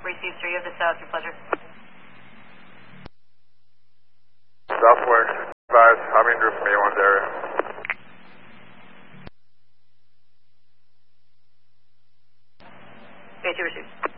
Received, sir. You have the south. Your pleasure. Southwest, advise, Haminder from A1's area. Okay, 2 received.